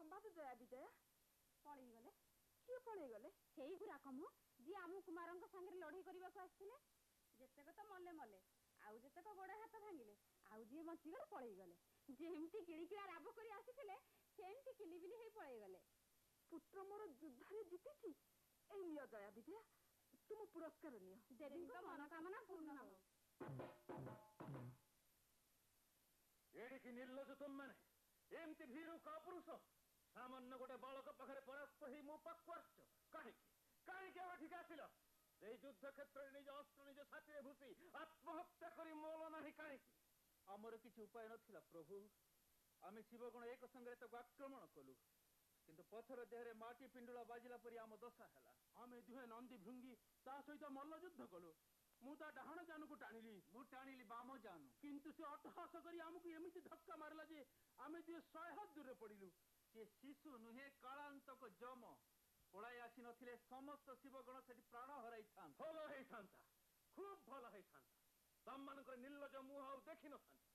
संवाद जया विजया पलई गले किए पलई गले सेई गुराक मु जी आमु कुमार संगे लड़ई करने को आसते जेतेक तो मले मले आउ जेतेक गोड़ हाथ भांगिले आउ जी बंचीगले पलई गले जेमती किड़िकिड़ा राब कर आसीथिले सेमती किलिबिली हे पलई गले पुत्र मोर युद्ध जीति नियो जया विजया तुम पुरस्कार नियो देवी मनोकामना पूर्ण हो एडिकी निर्लज तुम मैंने एमती भीरु कापुरुष सामान्य गोटे बालक पाखे परास्त ही मु पाक्वार्च कहीं ठीक आसिल से युद्ध क्षेत्र निज अस्त्र निज छाती भूसी आत्महत्या करी मोल ना कहीं आमर किसी उपाय नथिला प्रभु आम शिवगण एक संगे ताको आक्रमण कलु किंतु पथर देहरे माटी पिंडुला बाजिला परी आम दशा है आम दुहे नंदी भृंगी ता सहित मल्ल युद्ध कलु मु ता डाहण जानु को टाणिली बाम जानु किंतु से अट्टहास करी आमको एमिति धक्का मारला जे आमे दुहे 100 हाथ दूर पड़िलु से शिशु नुहे कालांतक जम पड़ाई आसी नथिले समस्त शिवगण से प्राण हराई था भल होता खूब भल होता तम मान निर्लज मुह देखी न था